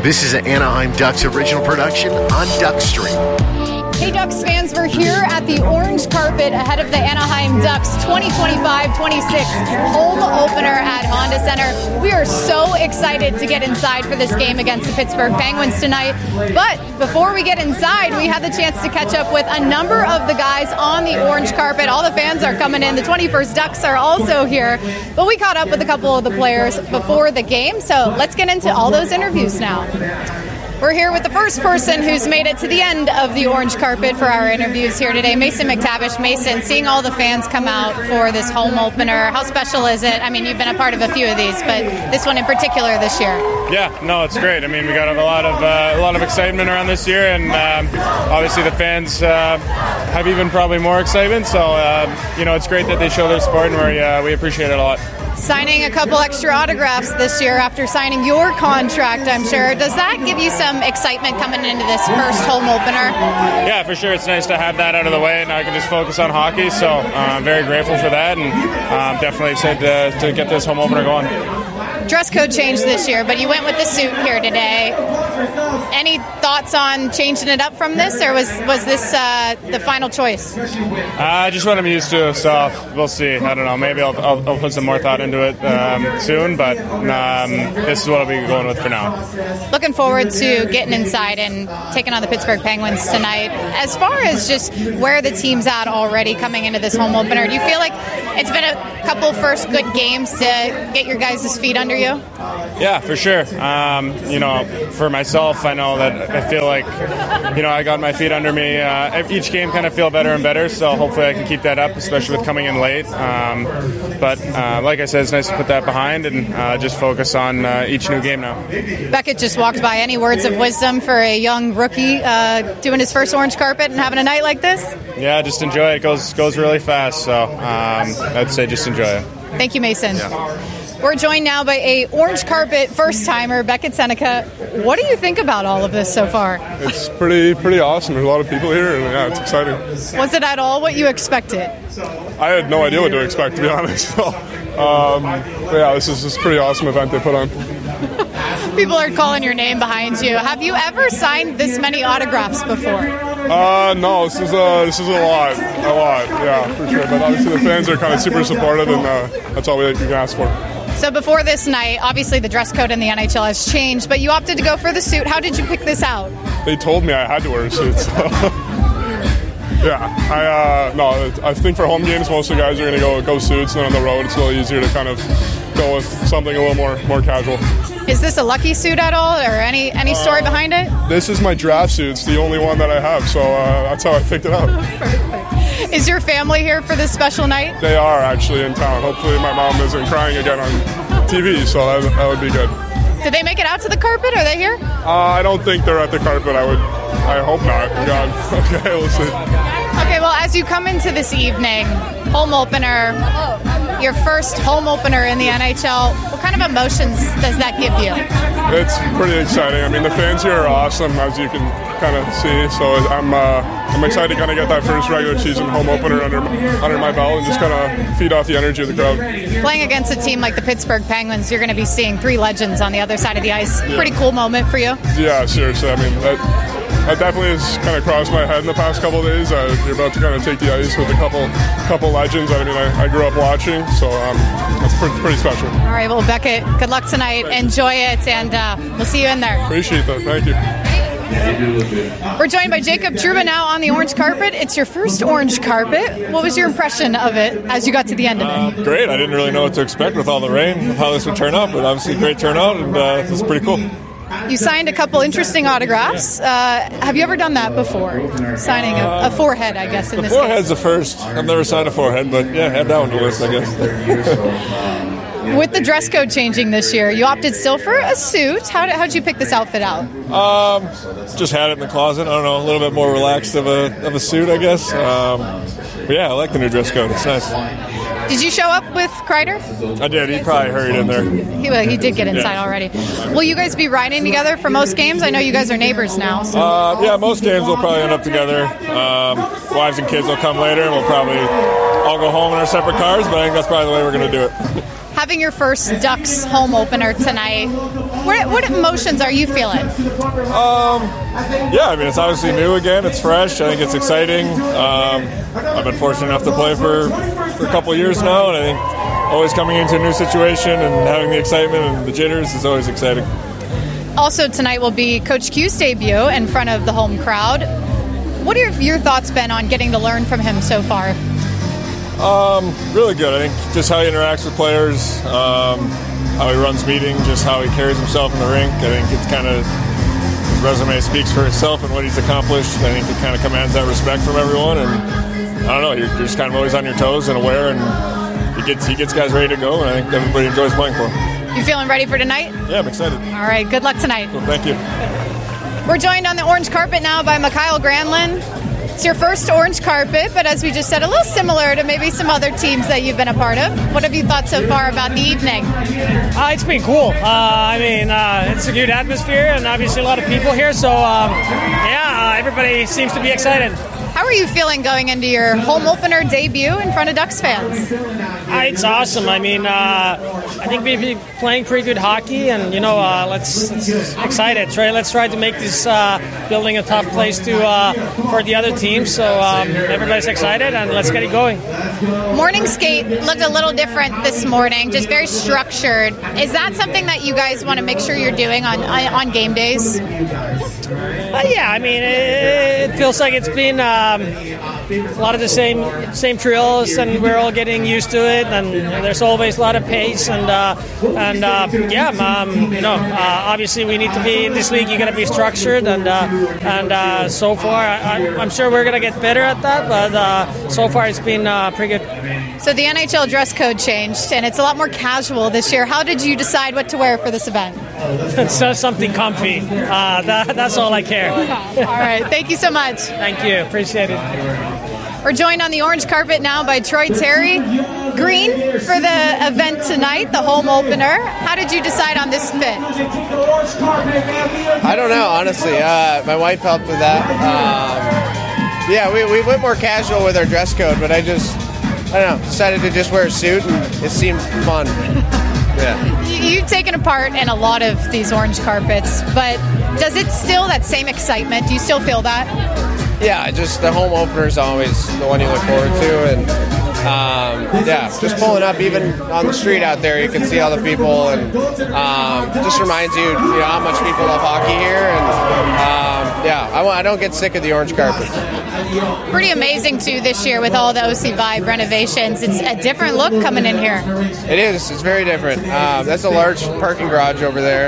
This is an Anaheim Ducks original production on Duckstream. Hey Ducks fans, we're here at the orange carpet ahead of the Anaheim Ducks 2025-26 home opener at Honda Center. We are so excited to get inside for this game against the Pittsburgh Penguins tonight. But before we get inside, we had the chance to catch up with a number of the guys on the orange carpet. All the fans are coming in. The 21st Ducks are also here. But we caught up with a couple of the players before the game, so let's get into all those interviews now. We're here with the first person who's made it to the end of the orange carpet for our interviews here today, Mason McTavish. Mason, seeing all the fans come out for this home opener, how special is it? I mean, you've been a part of a few of these, but this one in particular this year. Yeah, no, it's great. I mean, we got a lot of excitement around this year, and obviously the fans have even probably more excitement. So, it's great that they show their support, and we appreciate it a lot. Signing a couple extra autographs this year after signing your contract, I'm sure. Does that give you some excitement coming into this first home opener? Yeah, for sure. It's nice to have that out of the way, and I can just focus on hockey. So I'm very grateful for that, and I'm definitely excited to get this home opener going. Dress code changed this year, but you went with the suit here today. Any thoughts on changing it up from this, or was this the final choice? Just what I'm used to, so we'll see. I don't know. Maybe I'll put some more thought into it soon, but this is what I'll be going with for now. Looking forward to getting inside and taking on the Pittsburgh Penguins tonight. As far as just where the team's at already coming into this home opener, do you feel like it's been a couple first good games to get your guys' feet under you? Yeah, for sure. For myself, I know that I feel like, I got my feet under me. Each game kind of feel better and better, so hopefully I can keep that up, especially with coming in late. But like I said, it's nice to put that behind and just focus on each new game now. Beckett just walked by. Any words of wisdom for a young rookie doing his first orange carpet and having a night like this? Yeah, just enjoy it. It goes really fast, so I'd say just enjoy it. Thank you, Mason. Yeah. We're joined now by a orange carpet first-timer, Beckett Seneca. What do you think about all of this so far? It's pretty awesome. There's a lot of people here, and yeah, it's exciting. Was it at all what you expected? I had no idea what to expect, to be honest. So, this is a pretty awesome event they put on. People are calling your name behind you. Have you ever signed this many autographs before? No, this is a lot, yeah, for sure. But obviously the fans are kind of super supportive, and that's all we can ask for. So before this night, obviously the dress code in the NHL has changed, but you opted to go for the suit. How did you pick this out? They told me I had to wear a suit. So. Yeah, I think for home games, most of the guys are going to go suits, and then on the road, it's a little easier to kind of go with something a little more casual. Is this a lucky suit at all, or any story behind it? This is my draft suit. It's the only one that I have, so that's how I picked it out. Perfect. Is your family here for this special night? They are actually in town. Hopefully my mom isn't crying again on TV, so that would be good. Did they make it out to the carpet? Are they here? I don't think they're at the carpet. I hope not. God. Okay, we'll see. Okay, well, as you come into this evening, home opener, your first home opener in the NHL, what kind of emotions does that give you? It's pretty exciting. I mean, the fans here are awesome, as you can kind of see. So I'm excited to kind of get that first regular season home opener under my belt and just kind of feed off the energy of the crowd. Playing against a team like the Pittsburgh Penguins, you're going to be seeing three legends on the other side of the ice. Yeah. Pretty cool moment for you. Yeah, seriously. I mean, that definitely has kind of crossed my head in the past couple of days. You're about to kind of take the ice with a couple legends. I mean, I grew up watching, so that's pretty special. All right, well, Beckett, good luck tonight. Enjoy it, and we'll see you in there. Appreciate that. Thank you. We're joined by Jacob Trouba now on the orange carpet. It's your first orange carpet. What was your impression of it as you got to the end of it? Great. I didn't really know what to expect with all the rain, of how this would turn out, but obviously great turnout, and it's pretty cool. You signed a couple interesting autographs. Have you ever done that before? Signing a forehead, I guess, in this case. The forehead's the first. I've never signed a forehead, but yeah, had that one to list, I guess. With the dress code changing this year, you opted still for a suit. How'd you pick this outfit out? Just had it in the closet. I don't know, a little bit more relaxed of a suit, I guess. But yeah, I like the new dress code. It's nice. Did you show up with Kreider? I did. He probably hurried in there. He did get inside already. Will you guys be riding together for most games? I know you guys are neighbors now. So. Yeah, most games we'll probably end up together. Wives and kids will come later, and we'll probably all go home in our separate cars, but I think that's probably the way we're going to do it. having your first Ducks home opener tonight, what emotions are you feeling? Yeah, I mean, it's obviously new again. It's fresh. I think it's exciting. I've been fortunate enough to play for a couple of years now, and I think always coming into a new situation and having the excitement and the jitters is always exciting. Also tonight will be Coach Q's debut in front of the home crowd. What have your thoughts been on getting to learn from him so far? Really good. I think just how he interacts with players, how he runs meetings, just how he carries himself in the rink. I think it's kind of, his resume speaks for itself and what he's accomplished. I think it kind of commands that respect from everyone. And I don't know, you're just kind of always on your toes and aware, and he gets guys ready to go, and I think everybody enjoys playing for him. You feeling ready for tonight? Yeah, I'm excited. All right, good luck tonight. Well, thank you. We're joined on the orange carpet now by Mikhail Granlund. It's your first orange carpet, but as we just said, a little similar to maybe some other teams that you've been a part of. What have you thought so far about the evening? It's been cool. It's a good atmosphere and obviously a lot of people here, so everybody seems to be excited. How are you feeling going into your home opener debut in front of Ducks fans? It's awesome. I mean, I think we've been playing pretty good hockey, and let's excited. Let's try to make this building a tough place for the other teams. So everybody's excited, and let's get it going. Morning skate looked a little different this morning, just very structured. Is that something that you guys want to make sure you're doing on game days? Yeah, I mean, it feels like it's been a lot of the same drills, and we're all getting used to it. And there's always a lot of pace, obviously we need to be in this league. You got to be structured, and so far I'm sure we're gonna get better at that. But so far it's been pretty good. So the NHL dress code changed, and it's a lot more casual this year. How did you decide what to wear for this event? It's something comfy. That's all I care. All right. Thank you so much. Thank you. Appreciate it. We're joined on the orange carpet now by Troy Terry. Green for the event tonight, the home opener. How did you decide on this fit? I don't know, honestly. My wife helped with that. We went more casual with our dress code, but I don't know, decided to just wear a suit, and it seemed fun. Yeah. You've taken a part in a lot of these orange carpets, but does it still, that same excitement, do you still feel that? Yeah, just the home opener is always the one you look forward to, and just pulling up even on the street out there, you can see all the people, and just reminds you, how much people love hockey here, and I don't get sick of the orange carpet. Pretty amazing too this year with all the OC Vibe renovations. It's a different look coming in here. It is. It's very different. That's a large parking garage over there,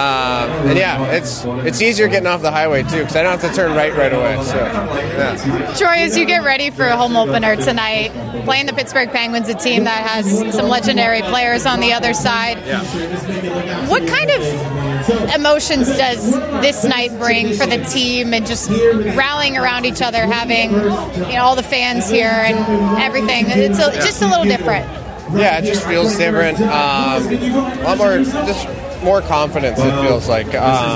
it's easier getting off the highway too, because I don't have to turn right away. So, yeah. Troy, as you get ready for a home opener tonight, playing the Pittsburgh Penguins, a team that has some legendary players on the other side. Yeah. What kind of emotions does this night bring for the team, and just rallying around each other, having all the fans here and everything? It's just a little different. Yeah, it just feels different. A lot more, just more confidence, it feels like.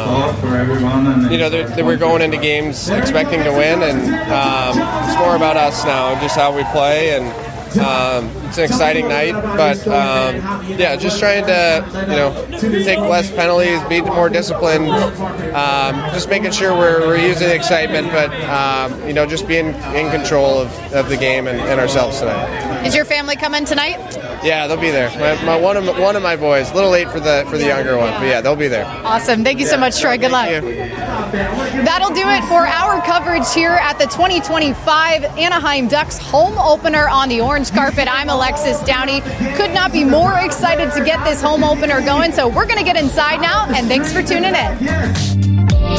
We're going into games expecting to win, and it's more about us now, just how we play, and it's an exciting night, but just trying to take less penalties, be more disciplined, just making sure we're using excitement, but just being in control of the game and ourselves tonight. Is your family coming tonight? Yeah, they'll be there. My one of my boys, a little late for the younger one, but yeah, they'll be there. Awesome. Thank you so much, Troy. Good luck. That'll do it for our coverage here at the 2025 Anaheim Ducks home opener on the orange carpet. I'm Alexis Downey. Could not be more excited to get this home opener going, so we're going to get inside now, and thanks for tuning in.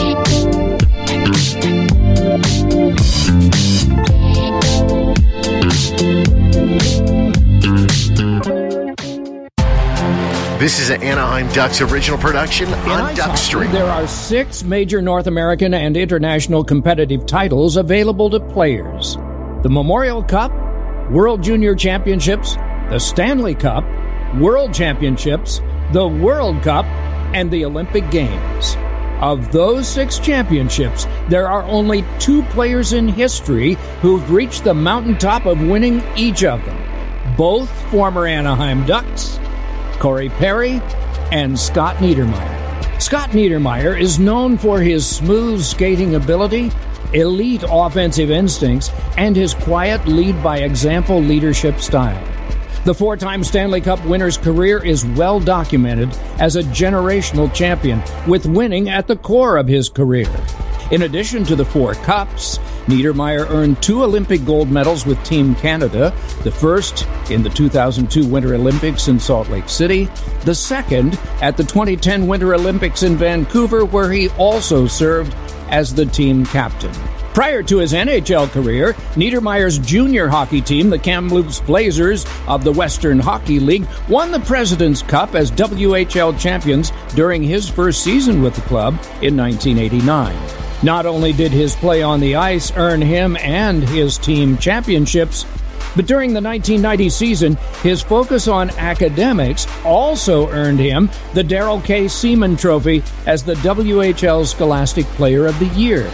This is an Anaheim Ducks original production on Duckstream. There are 6 major North American and international competitive titles available to players: the Memorial Cup, World Junior Championships, the Stanley Cup, World Championships, the World Cup, and the Olympic Games. Of those 6 championships, there are only 2 players in history who've reached the mountaintop of winning each of them. Both former Anaheim Ducks, Corey Perry, and Scott Niedermayer. Scott Niedermayer is known for his smooth skating ability, elite offensive instincts, and his quiet lead-by-example leadership style. The four-time Stanley Cup winner's career is well documented as a generational champion, with winning at the core of his career. In addition to the 4 cups, Niedermayer earned 2 Olympic gold medals with Team Canada, the first in the 2002 Winter Olympics in Salt Lake City, the second at the 2010 Winter Olympics in Vancouver, where he also served as the team captain. Prior to his NHL career, Niedermayer's junior hockey team, the Kamloops Blazers of the Western Hockey League, won the President's Cup as WHL champions during his first season with the club in 1989. Not only did his play on the ice earn him and his team championships, but during the 1990 season, his focus on academics also earned him the Darrell K. Seaman Trophy as the WHL Scholastic Player of the Year.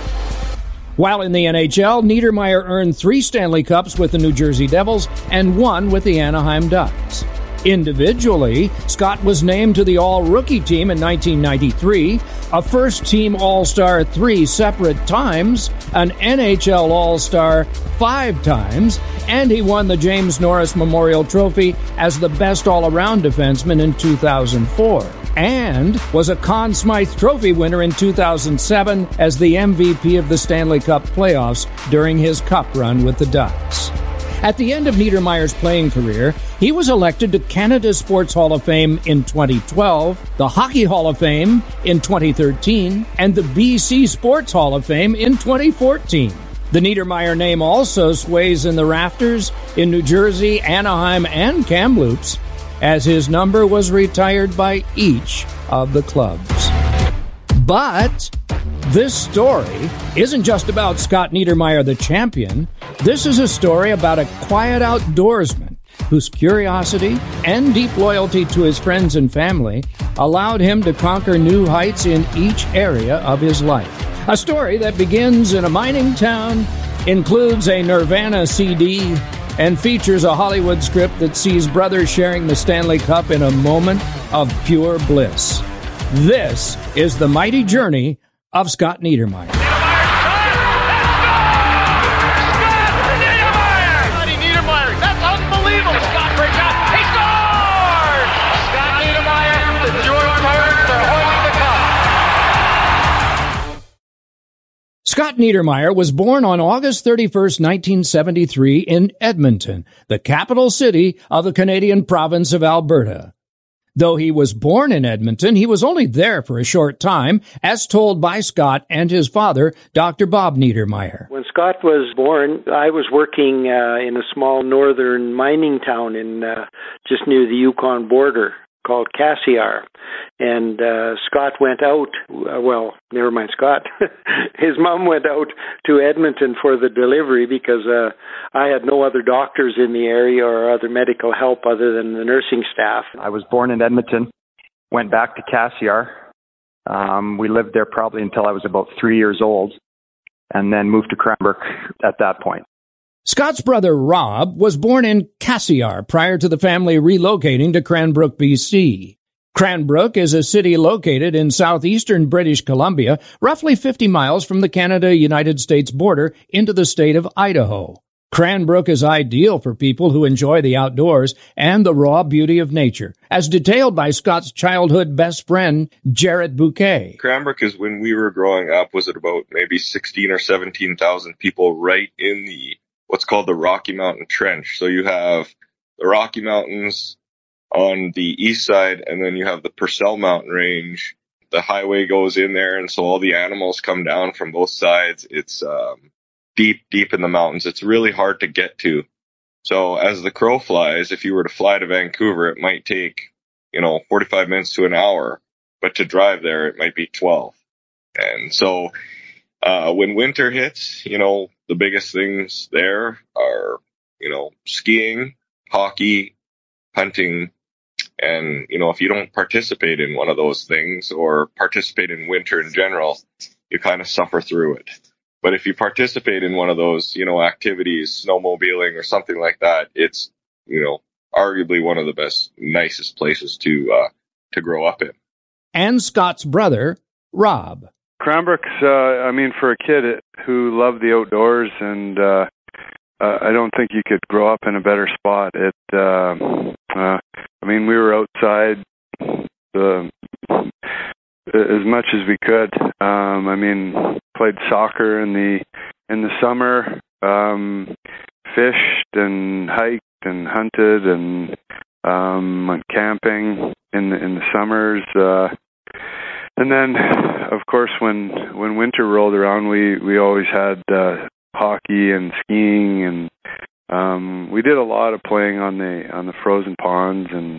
While in the NHL, Niedermayer earned 3 Stanley Cups with the New Jersey Devils and 1 with the Anaheim Ducks. Individually, Scott was named to the All-Rookie team in 1993, a first-team All-Star 3 separate times, an NHL All-Star 5 times, and he won the James Norris Memorial Trophy as the best all-around defenseman in 2004. And was a Conn Smythe Trophy winner in 2007 as the MVP of the Stanley Cup playoffs during his cup run with the Ducks. At the end of Niedermayer's playing career, he was elected to Canada's Sports Hall of Fame in 2012, the Hockey Hall of Fame in 2013, and the BC Sports Hall of Fame in 2014. The Niedermayer name also sways in the rafters in New Jersey, Anaheim, and Kamloops, as his number was retired by each of the clubs. But this story isn't just about Scott Niedermayer, the champion. This is a story about a quiet outdoorsman whose curiosity and deep loyalty to his friends and family allowed him to conquer new heights in each area of his life. A story that begins in a mining town, includes a Nirvana CD, and features a Hollywood script that sees brothers sharing the Stanley Cup in a moment of pure bliss. This is the mighty journey of Scott Niedermayer. Scotty Niedermayer, that's unbelievable. Scott breaks out. He scores! Scott Niedermayer, the George Pirates are holding the cup. Scott Niedermayer was born on August 31st, 1973 in Edmonton, the capital city of the Canadian province of Alberta. Though he was born in Edmonton, he was only there for a short time, as told by Scott and his father, Dr. Bob Niedermayer. When Scott was born, I was working in a small northern mining town in just near the Yukon border called Cassiar. And Scott went out, never mind Scott. His mom went out to Edmonton for the delivery because I had no other doctors in the area or other medical help other than the nursing staff. I was born in Edmonton, went back to Cassiar. We lived there probably until I was about 3 years old, and then moved to Cranbrook at that point. Scott's brother Rob was born in Cassiar prior to the family relocating to Cranbrook, BC. Cranbrook is a city located in southeastern British Columbia, roughly 50 miles from the Canada-United States border into the state of Idaho. Cranbrook is ideal for people who enjoy the outdoors and the raw beauty of nature, as detailed by Scott's childhood best friend, Jarrett Bouquet. Cranbrook is, when we were growing up, was it about maybe 16 or 17,000 people right in the what's called the Rocky Mountain Trench. So you have the Rocky Mountains on the east side, and then you have the Purcell Mountain Range. The highway goes in there, and so all the animals come down from both sides. It's deep in the mountains. It's really hard to get to. So as the crow flies, if you were to fly to Vancouver, it might take, 45 minutes to an hour, but to drive there, it might be 12. And so when winter hits, the biggest things there are, skiing, hockey, hunting, and, if you don't participate in one of those things or participate in winter in general, you kind of suffer through it. But if you participate in one of those, activities, snowmobiling or something like that, it's, arguably one of the best, nicest places to grow up in. And Scott's brother, Rob. Cranbrook's, for a kid who loved the outdoors, and I don't think you could grow up in a better spot. We were outside as much as we could. Played soccer in the summer, fished and hiked and hunted, and went camping in the summers. And then, of course, when winter rolled around, we always had hockey and skiing, and we did a lot of playing on the frozen ponds, and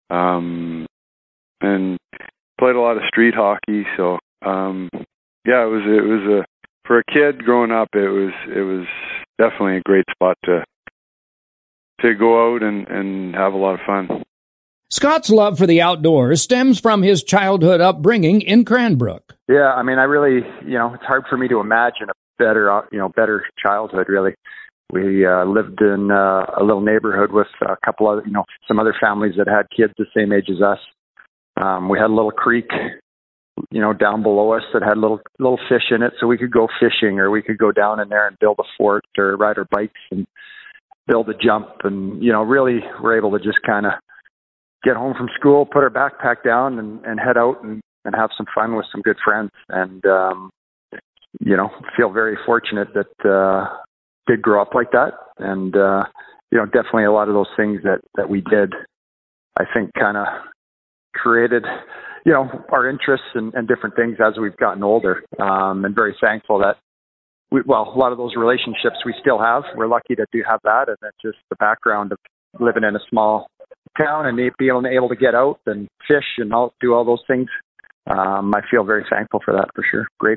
played a lot of street hockey. So it was for a kid growing up, it was definitely a great spot to go out and have a lot of fun. Scott's love for the outdoors stems from his childhood upbringing in Cranbrook. Yeah, I really, it's hard for me to imagine a better childhood, really. We lived in a little neighborhood with a couple of, some other families that had kids the same age as us. We had a little creek, down below us that had little fish in it, so we could go fishing, or we could go down in there and build a fort or ride our bikes and build a jump. And, really we're able to just kind of get home from school, put our backpack down and head out and have some fun with some good friends. And, feel very fortunate that did grow up like that. And, definitely a lot of those things that we did, I think kind of created, our interests and different things as we've gotten older. And very thankful that a lot of those relationships we still have. We're lucky to have that. And that's just the background of living in a small town and being able to get out and fish and do all those things. I feel very thankful for that, for sure. Great